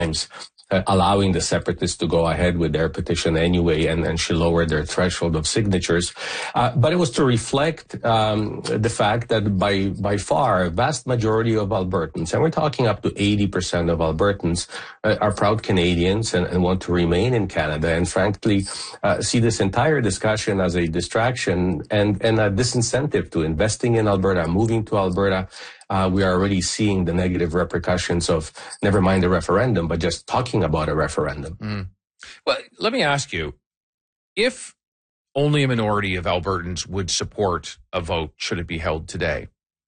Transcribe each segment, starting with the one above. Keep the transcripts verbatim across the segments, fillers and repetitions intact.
Uh, allowing the separatists to go ahead with their petition anyway, and, and she lowered their threshold of signatures. Uh, but it was to reflect um, the fact that by by far, a vast majority of Albertans, and we're talking up to eighty percent of Albertans, uh, are proud Canadians and, and want to remain in Canada, and frankly, uh, see this entire discussion as a distraction and, and a disincentive to investing in Alberta, moving to Alberta. Uh, we are already seeing the negative repercussions of, never mind the referendum, but just talking about a referendum. Mm. Well, let me ask you, if only a minority of Albertans would support a vote should it be held today,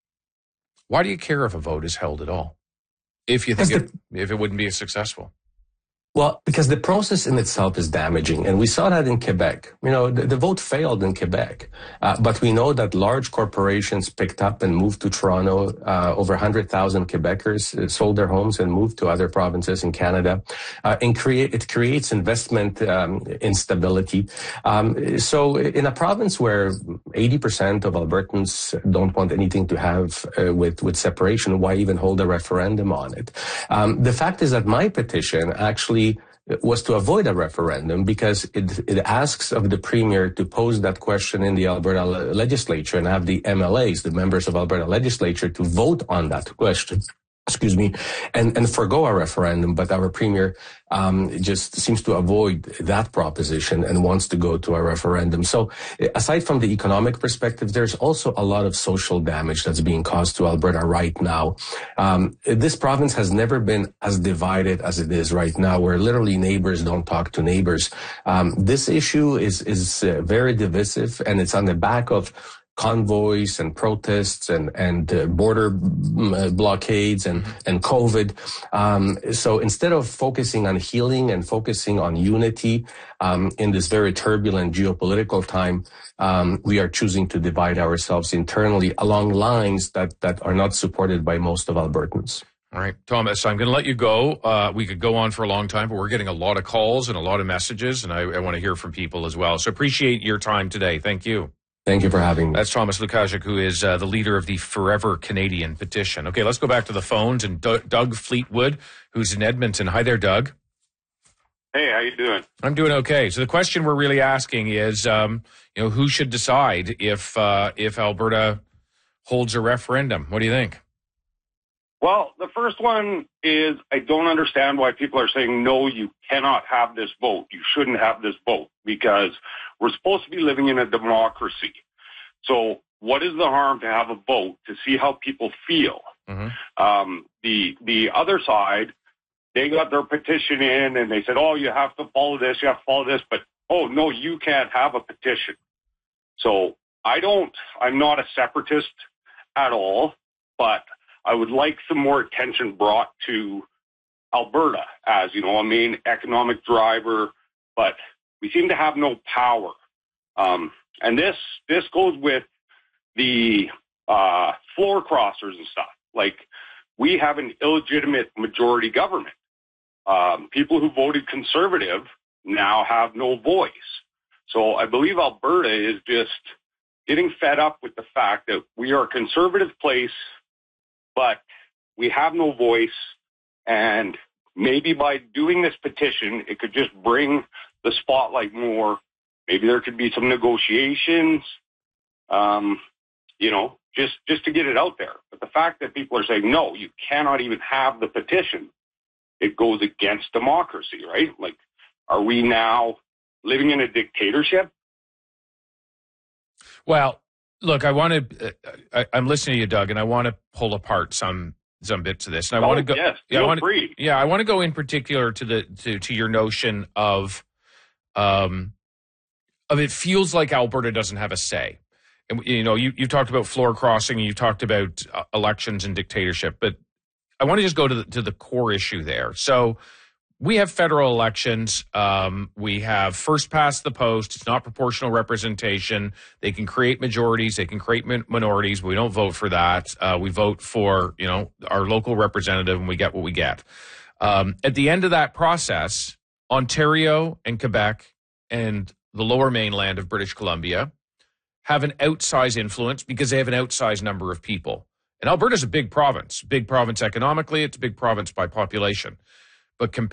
why do you care if a vote is held at all? If you think it, if it wouldn't be as successful? Well, because the process in itself is damaging, and we saw that in Quebec. You know, the, the vote failed in Quebec, uh, but we know that large corporations picked up and moved to Toronto. Uh, over one hundred thousand Quebecers uh, sold their homes and moved to other provinces in Canada, uh, and create it creates investment um, instability. Um, so, in a province where eighty percent of Albertans don't want anything to have uh, with with separation, why even hold a referendum on it? Um, the fact is that my petition actually was to avoid a referendum because it, it asks of the Premier to pose that question in the Alberta legislature and have the M L As, the members of Alberta legislature, to vote on that question. Excuse me, and, and forgo a referendum, but our Premier um, just seems to avoid that proposition and wants to go to a referendum. So aside from the economic perspective, there's also a lot of social damage that's being caused to Alberta right now. Um, this province has never been as divided as it is right now, where literally neighbors don't talk to neighbors. Um, this issue is, is uh, very divisive, and it's on the back of convoys and protests and and uh, border uh, blockades and and COVID. Um, so instead of focusing on healing and focusing on unity um, in this very turbulent geopolitical time, um, we are choosing to divide ourselves internally along lines that that are not supported by most of Albertans. All right, Thomas, I'm going to let you go. Uh, we could go on for a long time, but we're getting a lot of calls and a lot of messages, and I, I want to hear from people as well. So appreciate your time today. Thank you. Thank you for having me. That's Thomas Lukaszuk, who is uh, the leader of the Forever Canadian petition. Okay, let's go back to the phones and D- Doug Fleetwood, who's in Edmonton. Hi there, Doug. Hey, how you doing? I'm doing okay. So the question we're really asking is, um, you know, who should decide if uh, if Alberta holds a referendum? What do you think? Well, the first one is I don't understand why people are saying, no, you cannot have this vote. You shouldn't have this vote because we're supposed to be living in a democracy. So what is the harm to have a vote to see how people feel? Mm-hmm. Um, the the other side, they got their petition in and they said, oh, you have to follow this, you have to follow this. But, oh, no, you can't have a petition. So I don't, I'm not a separatist at all, but I would like some more attention brought to Alberta as, you know, a main economic driver, but we seem to have no power. Um, and this this goes with the uh, floor crossers and stuff. Like, we have an illegitimate majority government. Um, people who voted conservative now have no voice. So I believe Alberta is just getting fed up with the fact that we are a conservative place, but we have no voice, and maybe by doing this petition, it could just bring the spotlight more. Maybe there could be some negotiations, um, you know, just, just to get it out there. But the fact that people are saying, no, you cannot even have the petition, it goes against democracy, right? Like, are we now living in a dictatorship? Well, look, I want to. Uh, I'm listening to you, Doug, and I want to pull apart some some bits of this. And I oh, want to go. Yes, yeah, I want to. Yeah, I want to go in particular to the to, to your notion of, um, of it feels like Alberta doesn't have a say. And you know, you you talked about floor crossing, and you talked about uh, elections and dictatorship, but I want to just go to the, to the core issue there. So we have federal elections. Um, we have first past the post. It's not proportional representation. They can create majorities. They can create min- minorities. We don't vote for that. Uh, we vote for, you know, our local representative, and we get what we get. Um, at the end of that process, Ontario and Quebec and the lower mainland of British Columbia have an outsized influence because they have an outsized number of people. And Alberta's a big province, big province economically. It's a big province by population. but